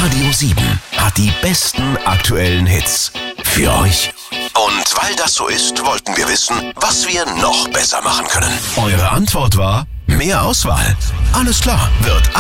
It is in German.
Radio 7 hat die besten aktuellen Hits für euch. Und weil das so ist, wollten wir wissen, was wir noch besser machen können. Eure Antwort war: mehr Auswahl. Alles klar, wird